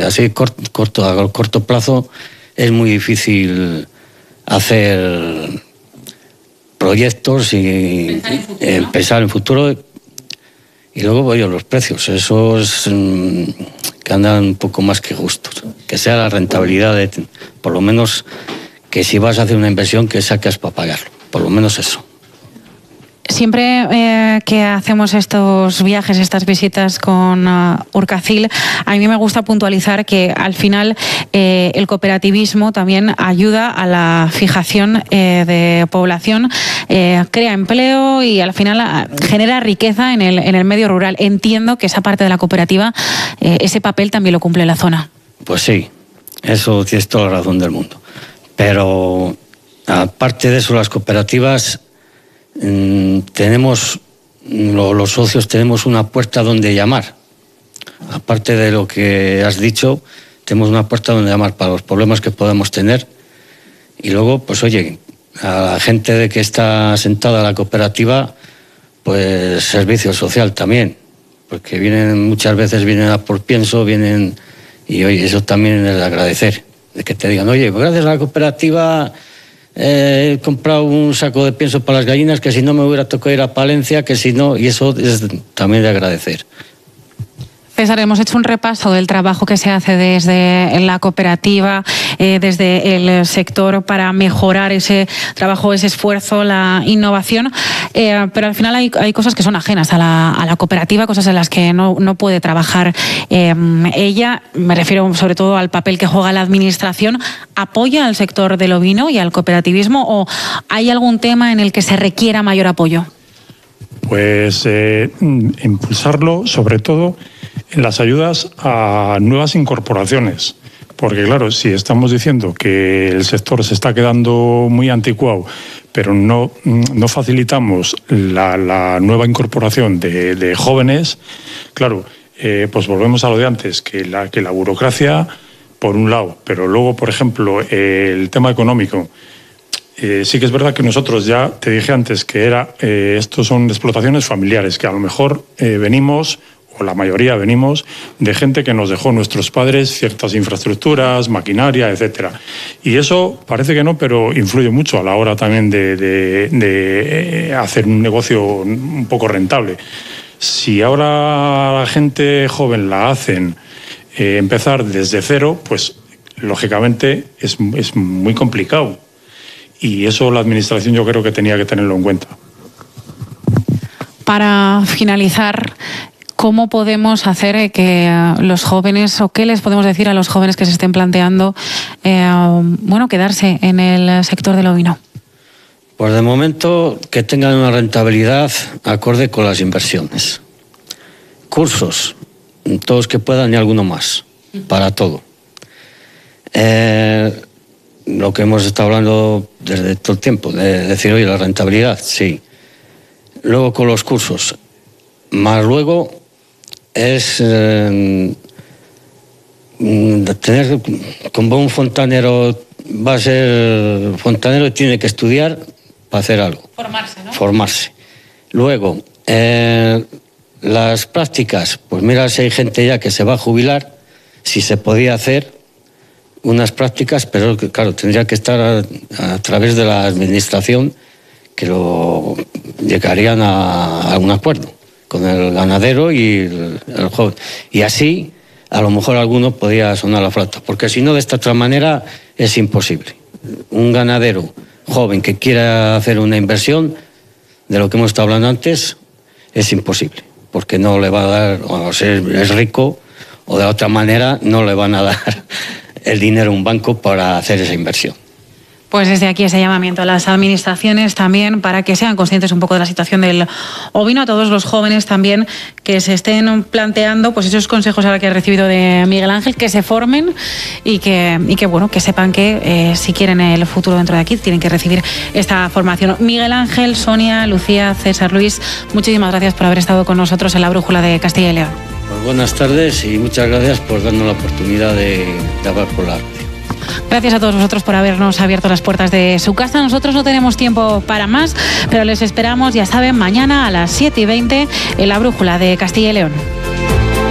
así a corto plazo es muy difícil hacer proyectos y pensar en futuro. Y luego, los precios, eso es que andan un poco más que justos. Que sea la rentabilidad, por lo menos que si vas a hacer una inversión que saques para pagarlo, por lo menos eso. Siempre que hacemos estos viajes, estas visitas con Urkacil, a mí me gusta puntualizar que al final el cooperativismo también ayuda a la fijación de población, crea empleo y al final genera riqueza en el medio rural. Entiendo que esa parte de la cooperativa, ese papel también lo cumple la zona. Pues sí, eso tienes toda la razón del mundo. Pero aparte de eso, las cooperativas... tenemos, los socios tenemos una puerta donde llamar. Aparte de lo que has dicho, tenemos una puerta donde llamar para los problemas que podemos tener. Y luego, pues oye, a la gente de que está sentada en la cooperativa, pues servicio social también. Porque muchas veces vienen a por pienso, y oye, eso también es de agradecer. De que te digan, oye, pues gracias a la cooperativa... he comprado un saco de pienso para las gallinas, que si no me hubiera tocado ir a Palencia, que si no, y eso es también de agradecer. César, hemos hecho un repaso del trabajo que se hace desde la cooperativa, desde el sector para mejorar ese trabajo, ese esfuerzo, la innovación, pero al final hay cosas que son ajenas a la cooperativa, cosas en las que no puede trabajar ella. Me refiero sobre todo al papel que juega la administración. ¿Apoya al sector del ovino y al cooperativismo o hay algún tema en el que se requiera mayor apoyo? Pues impulsarlo, sobre todo en las ayudas a nuevas incorporaciones. Porque claro, si estamos diciendo que el sector se está quedando muy anticuado, pero no facilitamos la nueva incorporación de jóvenes, claro, pues volvemos a lo de antes, que la burocracia, por un lado, pero luego, por ejemplo, el tema económico. Sí que es verdad que nosotros ya, te dije antes, que estos son explotaciones familiares, que a lo mejor venimos, o la mayoría venimos, de gente que nos dejó nuestros padres ciertas infraestructuras, maquinaria, etcétera. Y eso parece que no, pero influye mucho a la hora también de hacer un negocio un poco rentable. Si ahora la gente joven la hacen empezar desde cero, pues lógicamente es muy complicado. Y eso la administración yo creo que tenía que tenerlo en cuenta. Para finalizar, ¿cómo podemos hacer que los jóvenes, o qué les podemos decir a los jóvenes que se estén planteando quedarse en el sector del ovino? Pues de momento que tengan una rentabilidad acorde con las inversiones. Cursos, todos que puedan y alguno más, para todo. Lo que hemos estado hablando desde todo el tiempo, de decir, oye, la rentabilidad, sí. Luego con los cursos, más luego es tener como un fontanero, va a ser fontanero y tiene que estudiar para hacer algo. Formarse, ¿no? Formarse. Luego, las prácticas, pues mira si hay gente ya que se va a jubilar, si se podía hacer unas prácticas, pero claro, tendría que estar a través de la administración, que llegarían a un acuerdo con el ganadero y el joven. Y así, a lo mejor alguno podía sonar la flauta, porque si no, de esta otra manera es imposible. Un ganadero joven que quiera hacer una inversión, de lo que hemos estado hablando antes, es imposible, porque no le va a dar, o sea, es rico, o de otra manera no le van a dar el dinero a un banco para hacer esa inversión. Pues desde aquí ese llamamiento a las administraciones también para que sean conscientes un poco de la situación del ovino, a todos los jóvenes también que se estén planteando pues esos consejos ahora que he recibido de Miguel Ángel, que se formen y que sepan que si quieren el futuro dentro de aquí tienen que recibir esta formación. Miguel Ángel, Sonia, Lucía, César, Luis, muchísimas gracias por haber estado con nosotros en la Brújula de Castilla y León. Pues buenas tardes y muchas gracias por darnos la oportunidad de hablar por la arte. Gracias a todos vosotros por habernos abierto las puertas de su casa. Nosotros no tenemos tiempo para más, pero les esperamos, ya saben, mañana a las 7:20 en la Brújula de Castilla y León.